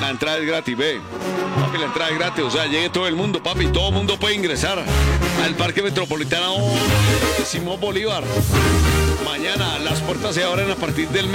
La entrada es gratis, ve. Papi, la entrada es gratis, o sea, llegue todo el mundo, papi. Todo el mundo puede ingresar al Parque Metropolitano Simón Bolívar. Mañana las puertas se abren a partir del